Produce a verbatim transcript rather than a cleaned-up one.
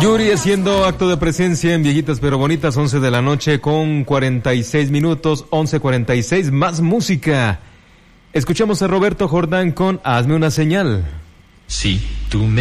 Yuri haciendo acto de presencia en Viejitas pero Bonitas, once de la noche con cuarenta y seis minutos, once cuarenta y seis, más música. Escuchamos a Roberto Jordán con Hazme una señal. Si tú me